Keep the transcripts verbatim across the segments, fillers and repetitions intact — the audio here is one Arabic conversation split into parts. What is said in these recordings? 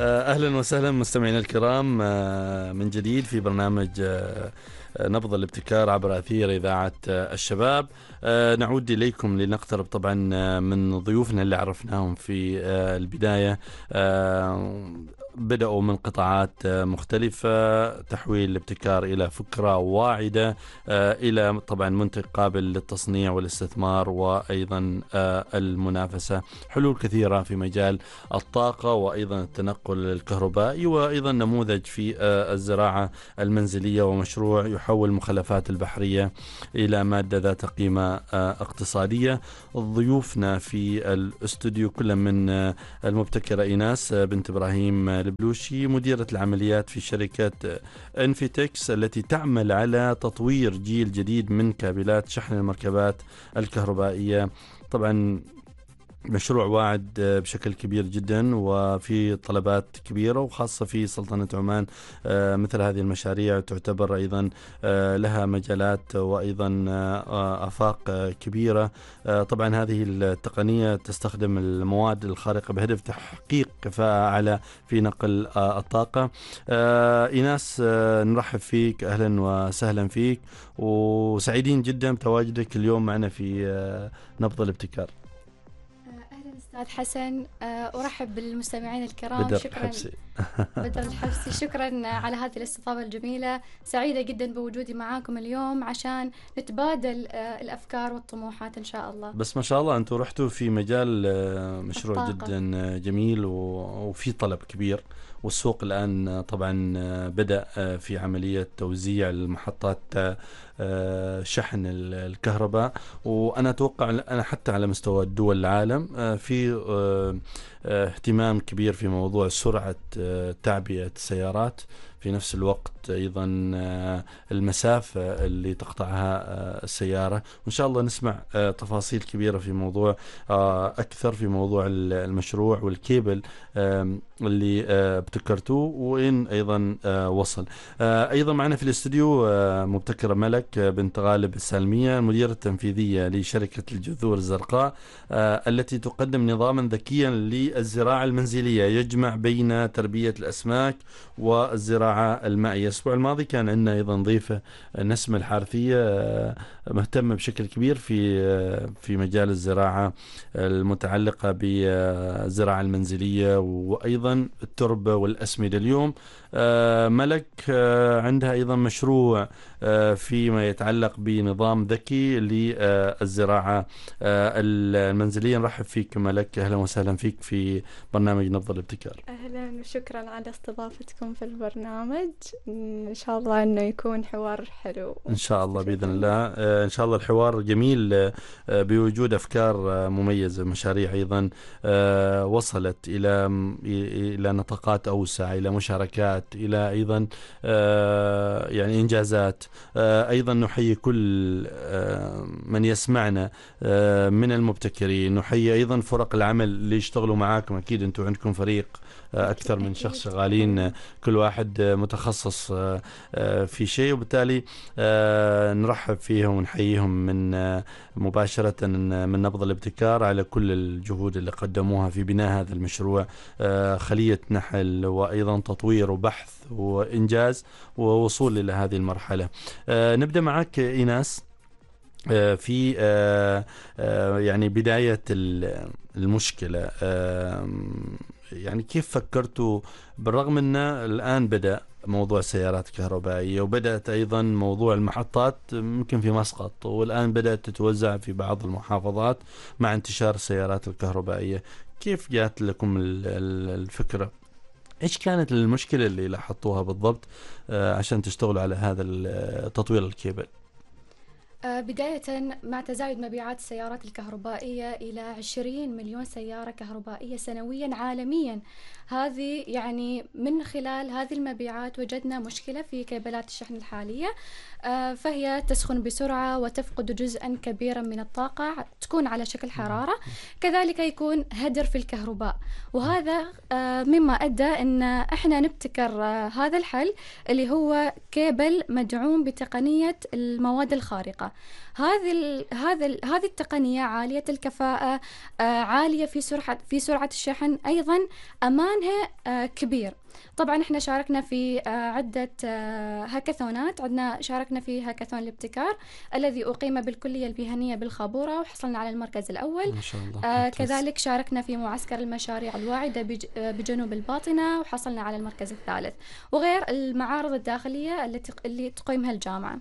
أهلا وسهلا مستمعينا الكرام من جديد في برنامج نبض الابتكار عبر أثير إذاعة الشباب. نعود إليكم لنقترب طبعا من ضيوفنا اللي عرفناهم في البداية. بدأوا من قطاعات مختلفة، تحويل الابتكار إلى فكرة واعدة إلى طبعا منتج قابل للتصنيع والاستثمار وأيضا المنافسة. حلول كثيرة في مجال الطاقة وأيضا التنقل الكهربائي، وأيضا نموذج في الزراعة المنزلية ومشروع يحول المخلفات البحرية إلى مادة ذات قيمة اقتصادية. ضيوفنا في الاستوديو كل من المبتكرة إيناس بنت إبراهيم البلوشي، مديرة العمليات في شركة انفيتكس التي تعمل على تطوير جيل جديد من كابلات شحن المركبات الكهربائية. طبعا مشروع واعد بشكل كبير جدا وفي طلبات كبيرة، وخاصة في سلطنة عمان مثل هذه المشاريع تعتبر أيضا لها مجالات وأيضا آفاق كبيرة. طبعا هذه التقنية تستخدم المواد الخارقة بهدف تحقيق كفاءة أعلى في نقل الطاقة. إيناس، نرحب فيك، أهلا وسهلا فيك، وسعيدين جدا بتواجدك اليوم معنا في نبض الابتكار. أستاذ حسن، أرحب بالمستمعين الكرام. بدر شكرا الحبسي. بدر الحبسي، شكرا على هذه الاستضافة الجميلة. سعيدة جدا بوجودي معاكم اليوم عشان نتبادل الأفكار والطموحات إن شاء الله. بس ما شاء الله أنتم رحتوا في مجال مشروع الطاقة. جدا جميل وفي طلب كبير، والسوق الآن طبعا بدأ في عملية توزيع المحطات شحن الكهرباء، وأنا أتوقع أنا حتى على مستوى دول العالم في اهتمام كبير في موضوع سرعة تعبئة السيارات، في نفس الوقت أيضا المسافة اللي تقطعها السيارة. وإن شاء الله نسمع تفاصيل كبيرة في موضوع أكثر في موضوع المشروع والكيبل اللي ابتكرتوه وإن أيضا وصل. أيضا معنا في الاستوديو مبتكرة ملك بنت غالب السالمية، المديرة التنفيذية لشركة الجذور الزرقاء التي تقدم نظاما ذكيا للزراعة المنزلية يجمع بين تربية الأسماك والزراعة المائية. الأسبوع الماضي كان عندنا أيضا ضيفة نسمة الحارثية مهتمة بشكل كبير في في مجال الزراعة المتعلقة بالزراعة المنزلية وأيضا التربة والأسمدة. اليوم ملك عندها أيضا مشروع فيما يتعلق بنظام ذكي للزراعة المنزلية. نرحب فيك ملك، أهلا وسهلا فيك في برنامج نبض الابتكار. أهلا وشكرا على استضافتكم في البرنامج. إن شاء الله أنه يكون حوار حلو إن شاء الله بإذن الله. إن شاء الله الحوار جميل بوجود أفكار مميزة، مشاريع أيضا وصلت إلى إلى نطاقات أوسع، إلى مشاركات، إلى أيضا يعني إنجازات. أيضا نحيي كل من يسمعنا من المبتكرين، نحيي أيضا فرق العمل اللي يشتغلوا معاكم. أكيد أنتم عندكم فريق أكثر من شخص شغالين، كل واحد متخصص في شيء، وبالتالي نرحب فيهم ونحييهم من مباشرة من نبض الابتكار على كل الجهود اللي قدموها في بناء هذا المشروع، خلية نحل وأيضا تطوير وبحث وإنجاز ووصول إلى هذه المرحلة. نبدأ معك إيناس في يعني بداية المشكلة. يعني كيف فكرتوا، بالرغم أن الآن بدأ موضوع السيارات الكهربائية وبدأت أيضا موضوع المحطات ممكن في مسقط، والآن بدأت تتوزع في بعض المحافظات مع انتشار السيارات الكهربائية، كيف جاءت لكم الفكرة؟ إيش كانت المشكلة اللي لاحظتوها بالضبط عشان تشتغلوا على هذا التطوير الكيبل؟ بداية مع تزايد مبيعات السيارات الكهربائية إلى عشرين مليون سيارة كهربائية سنويا عالميا، هذه يعني من خلال هذه المبيعات وجدنا مشكلة في كابلات الشحن الحالية، فهي تسخن بسرعة وتفقد جزءا كبيرا من الطاقة، تكون على شكل حرارة، كذلك يكون هدر في الكهرباء. وهذا مما أدى أن احنا نبتكر هذا الحل اللي هو كابل مدعوم بتقنية المواد الخارقة. الكفاءة. هذه ال هذا ال هذه التقنية عالية الكفاءة، آه عالية في سرعة في سرعة الشحن، أيضا أمانها آه كبير. طبعا احنا شاركنا في آه عدة آه هاكاثونات. عندنا شاركنا في هاكاثون الابتكار الذي أقيم بالكلية المهنية بالخابورة وحصلنا على المركز الأول. ما شاء الله. آه كذلك شاركنا في معسكر المشاريع الواعدة بج بجنوب الباطنة وحصلنا على المركز الثالث، وغير المعارض الداخلية التي اللي تقيمها الجامعة.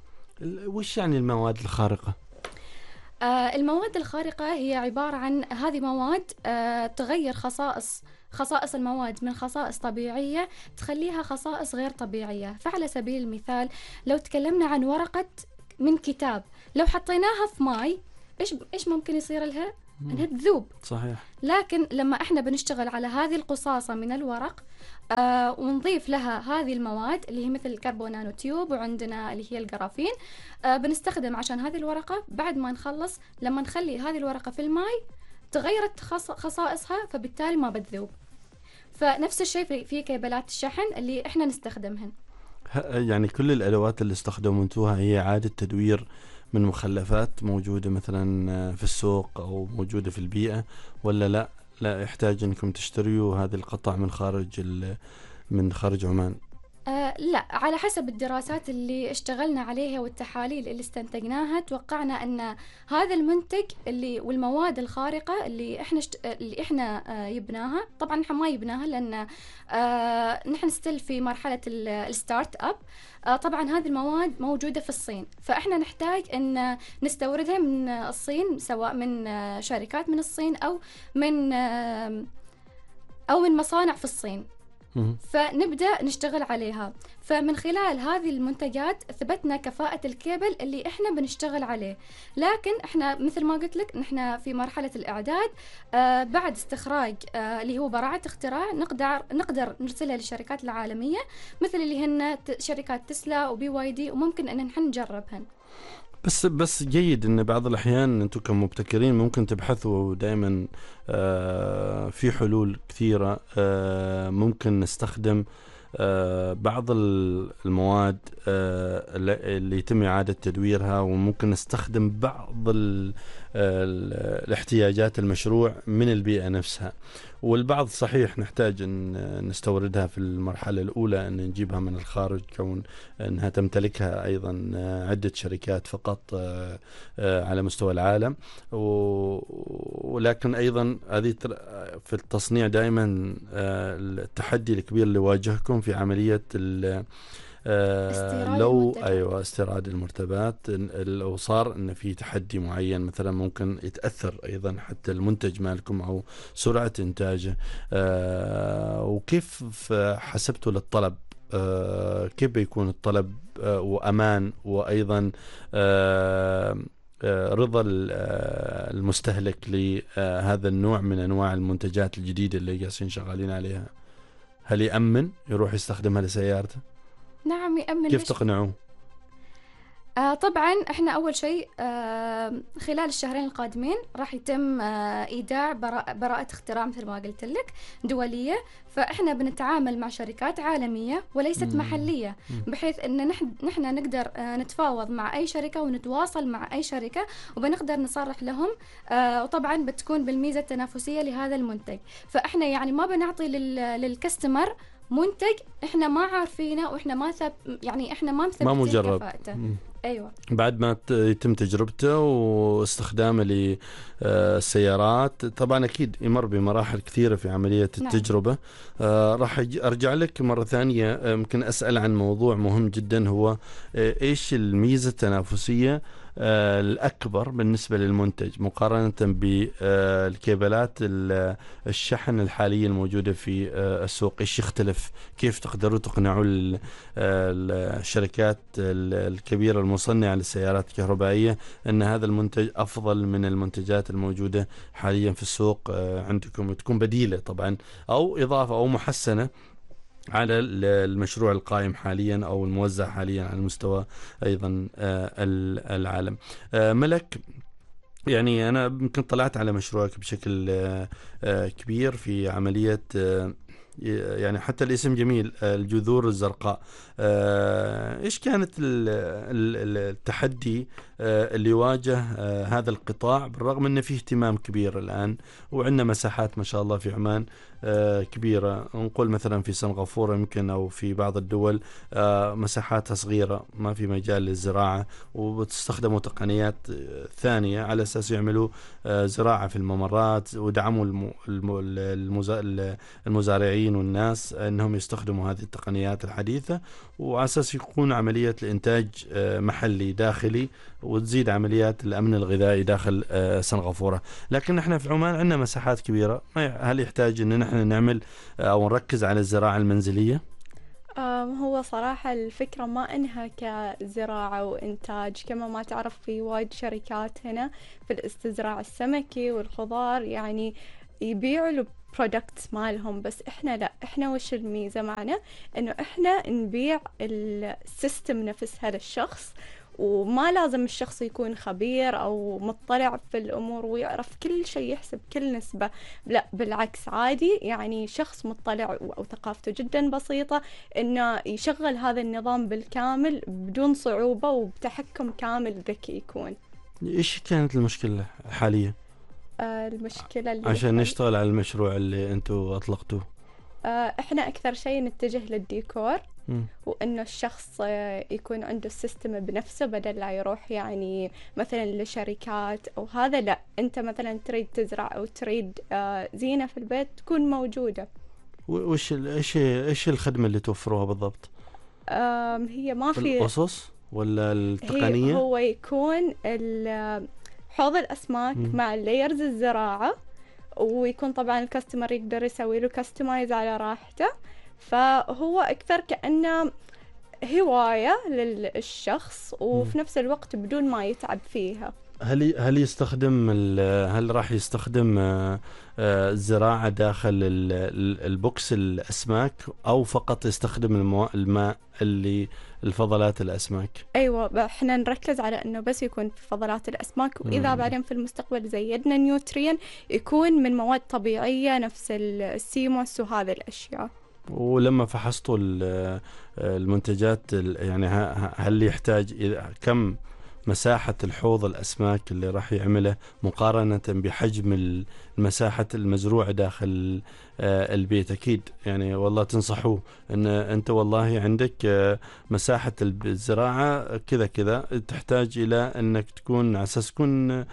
وش يعني المواد الخارقة؟ آه المواد الخارقة هي عبارة عن هذه مواد آه تغير خصائص خصائص المواد من خصائص طبيعية تخليها خصائص غير طبيعية. فعلى سبيل المثال لو تكلمنا عن ورقة من كتاب، لو حطيناها في ماء إيش إيش ممكن يصير لها؟ أنها تذوب. صحيح. لكن لما إحنا بنشتغل على هذه القصاصة من الورق آه ونضيف لها هذه المواد اللي هي مثل الكربون نانو تيوب وعندنا اللي هي الجرافين، آه بنستخدم عشان هذه الورقة بعد ما نخلص لما نخلي هذه الورقة في الماء تغيرت خصائصها فبالتالي ما بتذوب. فنفس الشيء في كيبلات الشحن اللي إحنا نستخدمهن. يعني كل الأدوات اللي استخدمتوها هي إعادة تدوير من مخلفات موجودة مثلا في السوق أو موجودة في البيئة، ولا لا لا يحتاج أنكم تشتريوا هذه القطع من خارج من خارج عمان؟ آه لا، على حسب الدراسات اللي اشتغلنا عليها والتحاليل اللي استنتجناها توقعنا أن هذا المنتج اللي والمواد الخارقة اللي احنا شت... اللي احنا آه يبناها، طبعا احنا ما يبناها لأن آه نحن ستيل في مرحلة الستارت اب. آه طبعا هذه المواد موجودة في الصين، فاحنا نحتاج ان نستوردها من الصين، سواء من آه شركات من الصين او من آه او من مصانع في الصين، فنبدأ نشتغل عليها. فمن خلال هذه المنتجات ثبتنا كفاءة الكيبل اللي احنا بنشتغل عليه. لكن احنا مثل ما قلت لك نحن في مرحلة الإعداد، آه بعد استخراج آه اللي هو براعة اختراع نقدر نقدر نرسلها للشركات العالمية مثل اللي هن شركات تسلا وبي واي دي، وممكن ان نحن نجربهن. بس بس جيد ان بعض الاحيان انتم كمبتكرين ممكن تبحثوا دائما آه في حلول كثيره. آه ممكن نستخدم آه بعض المواد آه اللي يتم اعاده تدويرها، وممكن نستخدم بعض ال ال الاحتياجات المشروع من البيئه نفسها، والبعض صحيح نحتاج ان نستوردها في المرحله الاولى، ان نجيبها من الخارج كون انها تمتلكها ايضا عده شركات فقط على مستوى العالم. ولكن ايضا هذه في التصنيع دائما التحدي الكبير اللي يواجهكم في عمليه آه لو المرتبات. ايوه استيراد المرتبات، لو صار ان في تحدي معين مثلا ممكن يتاثر ايضا حتى المنتج مالكم او سرعه انتاجه. آه وكيف حسبتوا للطلب؟ آه كيف بيكون الطلب آه وامان، وايضا آه رضا المستهلك لهذا النوع من انواع المنتجات الجديده اللي جالسين شغالين عليها؟ هل يأمن يروح يستخدمها لسيارته؟ نعم يأمن. كيف تقنعوه؟ آه طبعا احنا اول شيء آه خلال الشهرين القادمين راح يتم آه ايداع براءة, براءة اختراع مثل ما قلت لك دولية. فاحنا بنتعامل مع شركات عالمية وليست مم. محلية، بحيث ان نحن نحن نقدر آه نتفاوض مع اي شركة ونتواصل مع اي شركة وبنقدر نصرح لهم. آه وطبعا بتكون بالميزة التنافسية لهذا المنتج. فاحنا يعني ما بنعطي للكستمر منتج احنا ما عارفينه واحنا ما ثب يعني احنا ما مثبتين ما مجرب كفاءته. ايوه بعد ما يتم تجربته واستخدامه للسيارات. طبعا اكيد يمر بمراحل كثيره في عمليه التجربه. نعم. آه راح ارجع لك مره ثانيه، يمكن اسال عن موضوع مهم جدا، هو آه ايش الميزه التنافسيه آه الأكبر بالنسبة للمنتج مقارنة بالكيبلات الشحن الحالية الموجودة في آه السوق؟ إيش يختلف؟ كيف تقدروا تقنعوا الشركات الكبيرة المصنعة للسيارات الكهربائية أن هذا المنتج أفضل من المنتجات الموجودة حاليا في السوق آه عندكم، وتكون بديلة طبعا أو إضافة أو محسنة على المشروع القائم حاليا أو الموزع حاليا على المستوى أيضا العالم؟ ملك، يعني أنا يمكن طلعت على مشروعك بشكل كبير في عملية، يعني حتى الاسم جميل، الجذور الزرقاء. إيش كانت التحدي اللي يواجه هذا القطاع، بالرغم أن فيه اهتمام كبير الآن وعندنا مساحات ما شاء الله في عمان كبيرة. نقول مثلا في سنغافورة يمكن أو في بعض الدول مساحاتها صغيرة ما في مجال للزراعة، وبتستخدموا تقنيات ثانية على أساس يعملوا زراعة في الممرات ودعموا المزارعين والناس أنهم يستخدموا هذه التقنيات الحديثة، وعلى أساس يكون عملية الإنتاج محلي داخلي وتزيد عمليات الأمن الغذائي داخل سنغافورة. لكن نحن في عمان عندنا مساحات كبيرة، هل يحتاج أن نحن نعمل أو نركز على الزراعة المنزلية؟ هو صراحة الفكرة ما إنها كزراعة وإنتاج، كما ما تعرف في وايد شركات هنا في الاستزراع السمكي والخضار يعني يبيعوا البرودكت مالهم، بس إحنا لا، إحنا وش الميزة معنا إنه إحنا نبيع السيستم نفسها للشخص، وما لازم الشخص يكون خبير أو مطلع في الأمور ويعرف كل شيء يحسب كل نسبة، لا بالعكس عادي يعني شخص مطلع أو ثقافته جدا بسيطة إنه يشغل هذا النظام بالكامل بدون صعوبة وبتحكم كامل ذكي يكون. إيش كانت المشكلة حاليا؟ آه المشكلة اللي عشان نشتغل على المشروع اللي أنتوا أطلقتوه. آه إحنا أكثر شيء نتجه للديكور، وإنه الشخص يكون عنده السيستم بنفسه بدل لا يروح يعني مثلا لشركات أو هذا، لا أنت مثلا تريد تزرع أو تريد زينة في البيت تكون موجودة. وش إيش إيش الخدمة اللي توفروها بالضبط؟ هي ما في القصص ولا التقنية؟ هو يكون حوض الأسماك م. مع اللايرز الزراعة، ويكون طبعا الكاستمر يقدر يسوي له كاستمايز على راحته، فهو أكثر كأنه هواية للشخص وفي نفس الوقت بدون ما يتعب فيها. هل هل يستخدم هل راح يستخدم الزراعة داخل البوكس الأسماك أو فقط يستخدم الماء اللي الفضلات الأسماك؟ أيوة، احنا نركز على أنه بس يكون في فضلات الأسماك، وإذا بعدين في المستقبل زيدنا نيوتريين يكون من مواد طبيعية نفس السيموس وهذه الأشياء. ولما فحصتوا المنتجات يعني هل يحتاج كم مساحة الحوض الأسماك اللي راح يعمله مقارنة بحجم المساحة المزروعة داخل البيت؟ أكيد يعني والله تنصحوه أن أنت والله عندك مساحة الزراعة كذا كذا، تحتاج إلى أنك تكون على أساس تكون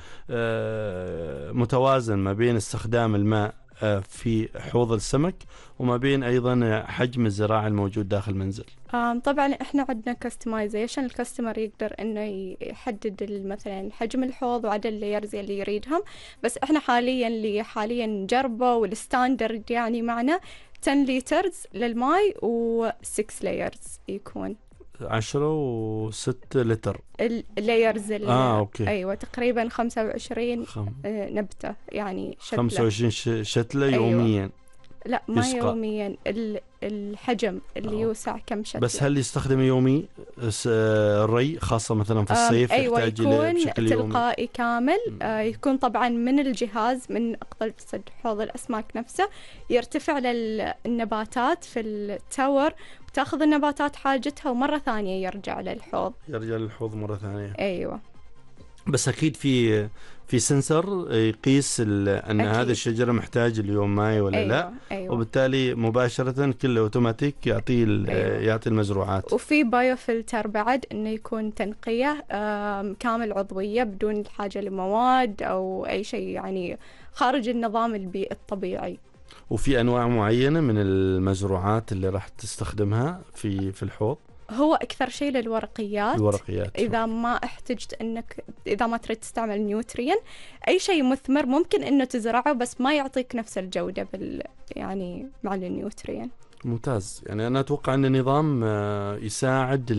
متوازن ما بين استخدام الماء في حوض السمك وما بين أيضا حجم الزراعة الموجود داخل المنزل. طبعا احنا عندنا كاستمايزيشن، الكاستمر يقدر انه يحدد مثلا حجم الحوض وعدد اللايرز اللي يريدهم، بس احنا حاليا اللي حاليا نجربه والستاندرد يعني معنا عشرة لترز للماء و ستة لايرز يكون عشرة وستة لتر اللايرز. آه، أوكي. أيوة تقريبا خمسة وعشرين خم... نبتة يعني شتلة. خمسة وعشرين شتلة يوميا. أيوة. لا ما يسقى. يوميا الحجم اللي أوه. يوسع كم شتلة. بس هل يستخدم يومي الري خاصة مثلا في الصيف؟ أيوة يحتاج يكون بشكل تلقائي يومي. كامل آه يكون طبعا من الجهاز من أقل صد حوض الأسماك نفسه يرتفع للنباتات في التاور، تأخذ النباتات حاجتها ومرة ثانية يرجع للحوض يرجع للحوض مرة ثانية. أيوة. بس أكيد في في سنسر يقيس أن هذه الشجرة محتاج اليوم ماء ولا أيوة. لا. أيوة. وبالتالي مباشرة كله أوتوماتيك يعطي أيوة. يعطي المزروعات. وفي بايو فلتر بعد إنه يكون تنقية كامل عضوية بدون الحاجة لمواد أو أي شيء يعني خارج النظام البيئي الطبيعي. وفي أنواع معينة من المزروعات اللي راح تستخدمها في في الحوض؟ هو أكثر شيء للورقيات. الورقيات إذا ما احتجت إنك إذا ما تريد تستعمل نيوتريين أي شيء مثمر ممكن إنه تزرعه بس ما يعطيك نفس الجودة بال يعني مع النيوتريين. ممتاز. يعني أنا أتوقع أن النظام يساعد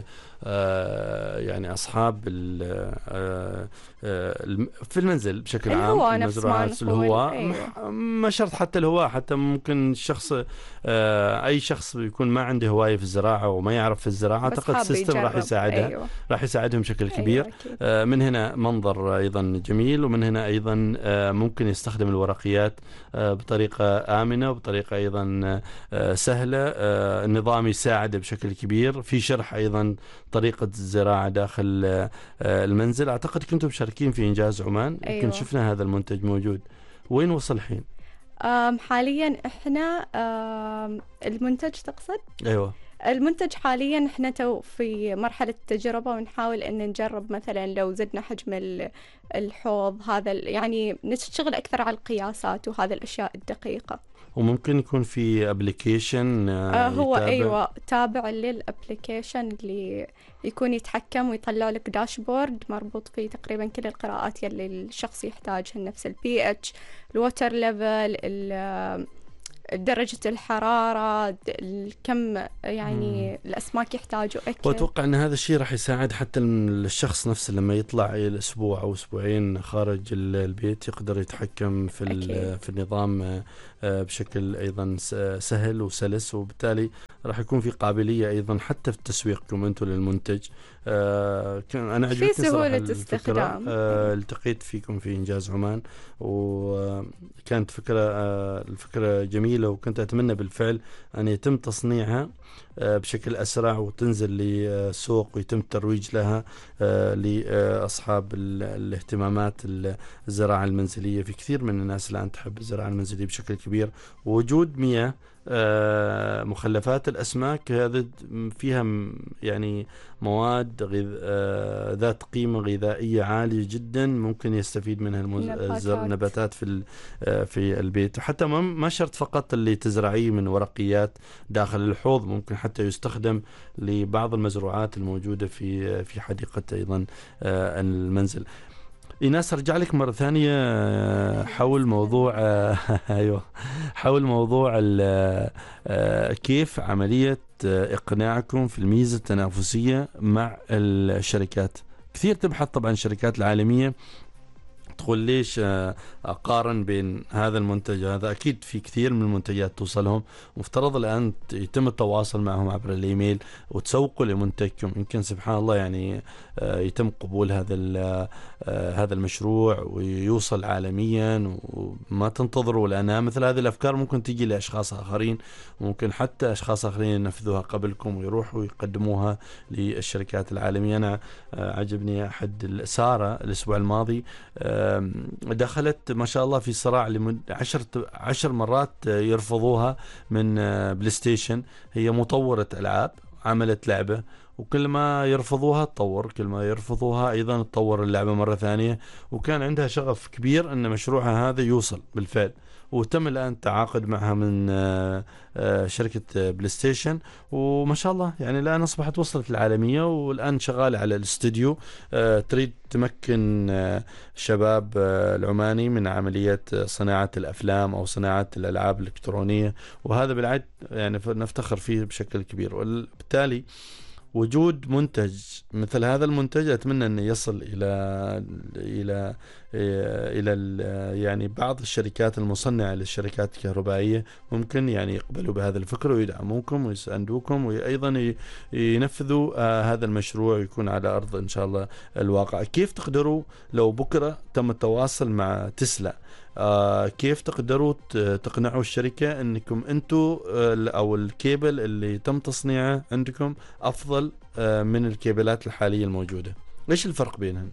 يعني أصحاب في المنزل بشكل عام، المزروعات الهواء. أيوة. ما شرط حتى الهواء، حتى ممكن شخص أي شخص يكون ما عنده هواية في الزراعة وما يعرف في الزراعة، أعتقد السيستم راح يساعدها. أيوة. راح يساعدهم بشكل كبير. أيوة. من هنا منظر أيضا جميل، ومن هنا أيضا ممكن يستخدم الورقيات بطريقة آمنة وبطريقة أيضا سهلة، النظام يساعد بشكل كبير، في شرح أيضا طريقة الزراعة داخل المنزل. أعتقد كنتم مشاركين في إنجاز عمان. أيوة. يمكن شفنا هذا المنتج موجود. وين وصل الحين؟ حاليا إحنا المنتج تقصد؟ أيوة، المنتج حاليا احنا تو في مرحلة تجربة، ونحاول ان نجرب مثلا لو زدنا حجم الحوض هذا، يعني نشتغل اكثر على القياسات وهذا الاشياء الدقيقة. وممكن يكون في ابليكيشن آه هو يتابع. ايوه تابع للابليكيشن اللي يكون يتحكم ويطلع لك داشبورد مربوط فيه تقريبا كل القراءات يلي الشخص يحتاجها، نفس البي اتش، الوتر ليفل، درجة الحرارة، كم يعني مم. الأسماك يحتاجوا أكل. وأتوقع أن هذا الشيء راح يساعد حتى الشخص نفسه لما يطلع الأسبوع أو أسبوعين خارج البيت يقدر يتحكم في في النظام بشكل أيضا سهل وسلس، وبالتالي راح يكون في قابلية أيضا حتى في تسويقكم أنتم للمنتج. آه أنا عجبتني في سهولة استخدام. آه التقيت فيكم في إنجاز عمان وكانت فكرة آه الفكرة جميلة، وكنت أتمنى بالفعل أن يتم تصنيعها آه بشكل أسرع وتنزل للسوق ويتم الترويج لها آه لأصحاب الاهتمامات الزراعة المنزلية. في كثير من الناس الآن تحب الزراعة المنزلية بشكل كبير، ووجود مياه آه مخلفات الأسماك هذا فيها يعني مواد غذ... آه ذات قيمة غذائية عالية جدا ممكن يستفيد منها المز... النباتات في آه في البيت. وحتى ما شرط فقط اللي تزرعيه من ورقيات داخل الحوض، ممكن حتى يستخدم لبعض المزروعات الموجودة في في حديقة أيضا آه المنزل. إيناس أرجع لك مرة ثانية حول موضوع أيوة حول موضوع كيف عملية إقناعكم في الميزة التنافسية مع الشركات. كثير تبحث طبعا الشركات العالمية تقول ليش أقارن بين هذا المنتج هذا. أكيد في كثير من المنتجات توصلهم، مفترض الآن يتم التواصل معهم عبر الإيميل وتسوقوا لمنتجكم. يمكن سبحان الله يعني يتم قبول هذا هذا المشروع ويوصل عالميا، وما تنتظروا. لأنها مثل هذه الأفكار ممكن تيجي لأشخاص آخرين، وممكن حتى أشخاص آخرين ينفذوها قبلكم ويروحوا يقدموها للشركات العالمية. أنا عجبني أحد سارة الأسبوع الماضي دخلت ما شاء الله في صراع لمدة عشر عشر مرات يرفضوها من بلاي ستيشن. هي مطورة ألعاب، عملت لعبة وكل ما يرفضوها تطور، كل ما يرفضوها أيضا تطور اللعبة مرة ثانية، وكان عندها شغف كبير أن مشروعها هذا يوصل بالفعل. وتم الآن تعاقد معها من شركة بلاي ستيشن، وما شاء الله يعني الآن أصبحت وصلت العالمية، والآن شغالة على الاستوديو تريد تمكن شباب العماني من عملية صناعة الأفلام أو صناعة الألعاب الإلكترونية، وهذا بالعكس يعني نفتخر فيه بشكل كبير. وبالتالي وجود منتج مثل هذا المنتج أتمنى أن يصل إلى إلى إلى يعني بعض الشركات المصنعة للشركات الكهربائية، ممكن يعني يقبلوا بهذا الفكر ويدعموكم ويساندوكم وأيضا ينفذوا هذا المشروع ويكون على أرض إن شاء الله الواقع. كيف تقدروا لو بكرة تم التواصل مع تسلا، آه كيف تقدروا تقنعوا الشركة أنكم أنتوا أو الكيبل اللي تم تصنيعه عندكم أفضل آه من الكيبلات الحالية الموجودة؟ إيش الفرق بينهم؟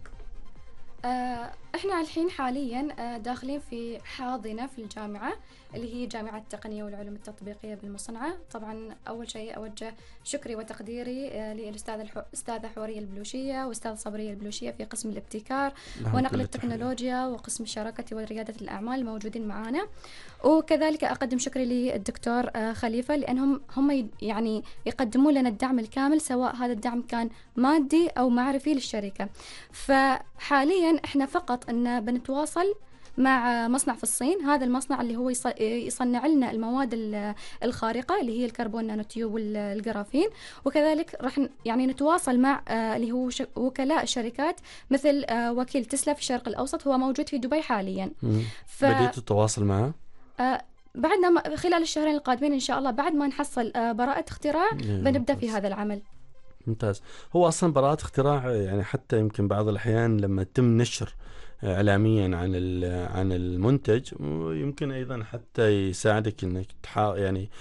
آه احنا الحين حاليا آه داخلين في حاضنة في الجامعة اللي هي جامعة التقنية والعلوم التطبيقية بالمصنعة. طبعا أول شيء أوجه شكري وتقديري آه للأستاذة الأستاذة حورية البلوشية وأستاذ صبرية البلوشية في قسم الابتكار ونقل التكنولوجيا وقسم الشراكة وريادة الأعمال الموجودين معنا. وكذلك أقدم شكري للدكتور آه خليفة، لأنهم هم يعني يقدمون لنا الدعم الكامل، سواء هذا الدعم كان مادي أو معرفي للشركة. فحاليا احنا فقط أن بنتواصل مع مصنع في الصين، هذا المصنع اللي هو يصنع لنا المواد الخارقة اللي هي الكربون نانوتيوب والجرافين. وكذلك راح يعني نتواصل مع اللي هو وكلاء الشركات مثل وكيل تسلا في الشرق الأوسط، هو موجود في دبي حاليا. ف... بديتوا التواصل معه؟ بعدنا خلال الشهرين القادمين إن شاء الله، بعد ما نحصل براءة اختراع بنبدأ في هذا العمل. ممتاز. هو أصلا براءة اختراع، يعني حتى يمكن بعض الأحيان لما تم نشر إعلاميا عن عن المنتج، يمكن أيضا حتى يساعدك إنك تحا يعني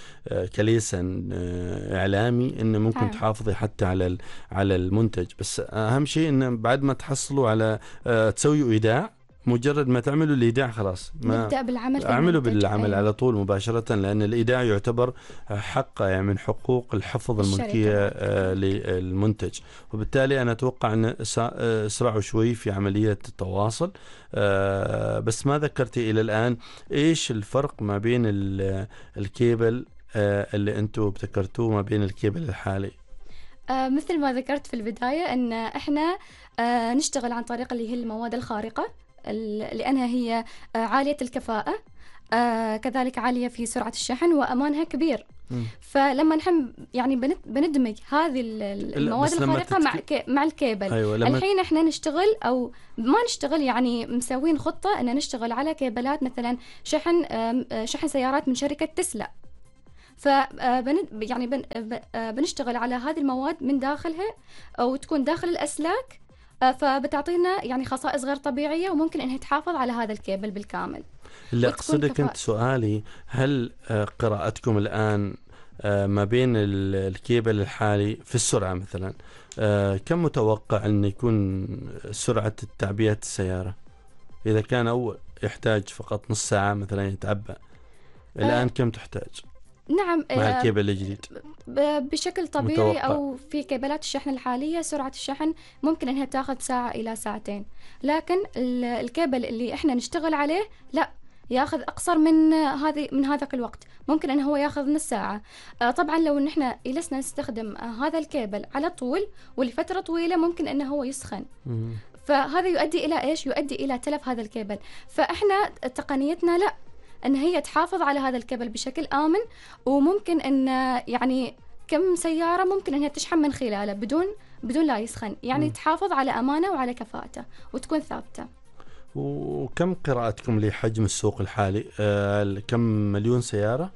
كليسن إعلامي إنه ممكن نعم. تحافظي حتى على على المنتج. بس أهم شيء إنه بعد ما تحصلوا على تسويوا إيداع، مجرد ما تعملوا الإيداع خلاص ما نبدأ بالعمل في اعملوا المنتج. بالعمل أيوة. على طول مباشرة، لأن الإيداع يعتبر حق يعني من حقوق الحفظ الملكية آه للمنتج، وبالتالي أنا أتوقع أن أسرعوا شوي في عملية التواصل. آه بس ما ذكرتي إلى الآن إيش الفرق ما بين الكيبل آه اللي أنتوا ابتكرتوه ما بين الكيبل الحالي؟ آه مثل ما ذكرت في البداية أن إحنا آه نشتغل عن طريق اللي هي المواد الخارقة، لأنها هي عالية الكفاءة، آه كذلك عالية في سرعة الشحن وأمانها كبير. م. فلما نحن يعني بندمج هذه المواد الخارقة تتك... مع كي... مع الكيبل. أيوة لما... الحين احنا نشتغل أو ما نشتغل، يعني مسوين خطة أن نشتغل على كيبلات مثلا شحن شحن سيارات من شركة تسلا. ف يعني بن... بنشتغل على هذه المواد من داخلها أو تكون داخل الأسلاك، فبتعطينا يعني خصائص غير طبيعية وممكن انها تحافظ على هذا الكيبل بالكامل. اللي اقصدك انت سؤالي، هل قراءتكم الآن ما بين الكيبل الحالي في السرعة مثلا كم متوقع ان يكون سرعة تعبئة السيارة؟ اذا كان اول يحتاج فقط نص ساعة مثلا يتعبى، الآن أه كم تحتاج؟ نعم مع الكيبل الجديد بشكل طبيعي متوقع. أو في كيبلات الشحن الحالية سرعة الشحن ممكن أنها تأخذ ساعة إلى ساعتين، لكن الكيبل اللي إحنا نشتغل عليه لا يأخذ أقصر من هذه من هذاك الوقت، ممكن أنه هو يأخذ نص ساعة. طبعا لو نحن جلسنا نستخدم هذا الكيبل على طول ولفترة طويلة ممكن أنه هو يسخن، م- فهذا يؤدي إلى إيش؟ يؤدي إلى تلف هذا الكيبل. فإحنا تقنيتنا لا، أن هي تحافظ على هذا الكيبل بشكل آمن، وممكن أن يعني كم سيارة ممكن أنها تشحن من خلاله بدون بدون لا يسخن، يعني م. تحافظ على أمانة وعلى كفاءته وتكون ثابتة. وكم قراءتكم لحجم السوق الحالي؟ آه كم مليون سيارة؟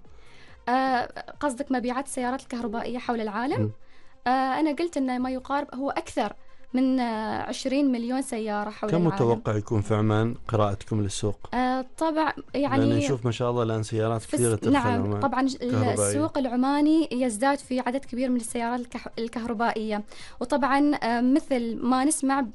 آه قصدك مبيعات السيارات الكهربائية حول العالم؟ آه أنا قلت أنه ما يقارب هو أكثر من عشرين مليون سيارة حول كم العالم. كم متوقع يكون في عمان قراءتكم للسوق؟ آه طبعا يعني لأن نشوف ما شاء الله الآن سيارات كثيرة تدخل نعم عمان. طبعا السوق العماني يزداد في عدد كبير من السيارات الكهربائية، وطبعا آه مثل ما نسمع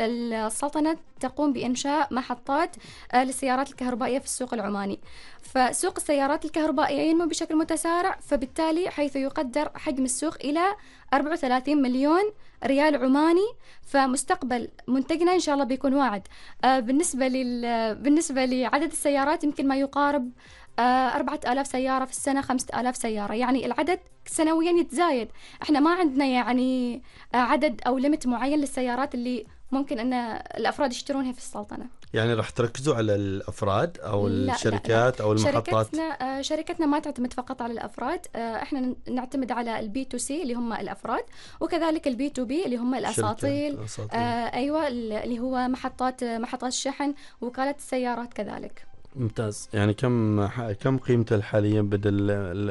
السلطنة تقوم بإنشاء محطات آه للسيارات الكهربائية في السوق العماني، فسوق السيارات الكهربائية ينمو بشكل متسارع، فبالتالي حيث يقدر حجم السوق إلى أربعة وثلاثين مليون ريال عماني، فمستقبل منتجنا إن شاء الله بيكون واعد. آه بالنسبة لل بالنسبة لعدد السيارات يمكن ما يقارب آه أربعة آلاف سيارة في السنة، خمسة آلاف سيارة، يعني العدد سنويا يتزايد. احنا ما عندنا يعني آه عدد أو ليميت معين للسيارات اللي ممكن أن الأفراد يشترونها في السلطنة. يعني راح تركزوا على الأفراد أو لا الشركات لا لا. أو المحطات؟ شركتنا, شركتنا ما تعتمد فقط على الأفراد، احنا نعتمد على البي تو سي اللي هم الأفراد، وكذلك البي تو بي اللي هم الأساطيل. آه أيوة اللي هو محطات محطات الشحن ووكالة السيارات كذلك. ممتاز. يعني كم كم قيمته حاليا بدل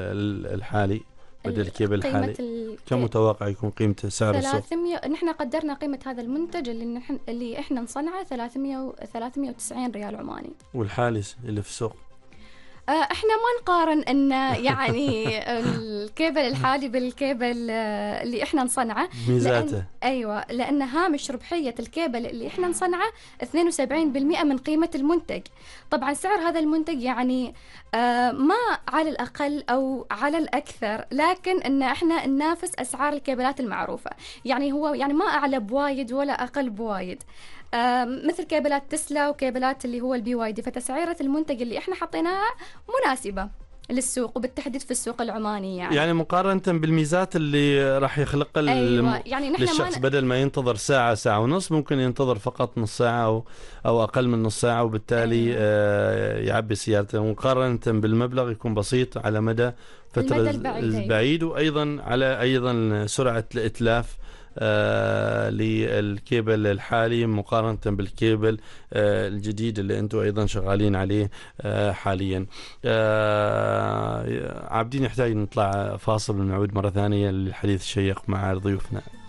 الحالي بدل الكيبل الحالي؟ ال... كم متوقع يكون قيمته سعر السوق؟ ثلاثمية. نحن قدرنا قيمة هذا المنتج اللي نحن اللي احنا نصنعه ثلاثمية ثلاثمية وتسعين ريال عماني. والحالي اللي في السوق؟ احنا ما نقارن ان يعني الكيبل الحالي بالكيبل اللي احنا نصنعه. ميزاته لأن ايوه لان هامش ربحيه الكيبل اللي احنا نصنعه اثنين وسبعين بالمئة من قيمه المنتج. طبعا سعر هذا المنتج يعني ما على الاقل او على الاكثر، لكن ان احنا ننافس اسعار الكيبلات المعروفه، يعني هو يعني ما اعلى بوايد ولا اقل بوايد، مثل كيبلات تسلا وكيبلات اللي هو البي واي دي. فتسعيرة المنتج اللي احنا حطيناها مناسبة للسوق وبالتحديد في السوق العماني، يعني يعني مقارنة بالميزات اللي راح يخلق أيوة. يعني للشخص بدل ما ينتظر ساعة ساعة ونص ممكن ينتظر فقط نص ساعة أو, أو أقل من نص ساعة، وبالتالي أيوة. آه يعبي سيارته. مقارنة بالمبلغ يكون بسيط على مدى فترة البعيد, البعيد وأيضا على أيضا سرعة الإتلاف آه للكيبل الحالي مقارنة بالكيبل آه الجديد اللي أنتم أيضا شغالين عليه آه حاليا. آه عابدين يحتاج نطلع فاصل ونعود مرة ثانية للحديث الشيق مع ضيوفنا.